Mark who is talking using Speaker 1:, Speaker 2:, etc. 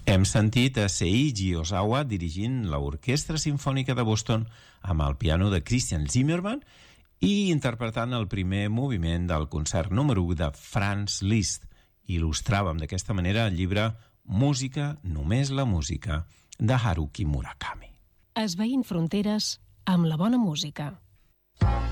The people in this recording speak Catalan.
Speaker 1: Hem sentit a Seiji Ozawa dirigint l'Orquestra Simfònica de Boston amb el piano de Christian Zimmermann i interpretant el primer moviment del concert número 1 de Franz Liszt. Il·lustràvem d'aquesta manera el llibre Música, només la música, de Haruki Murakami.
Speaker 2: Esvaint fronteres amb la bona música.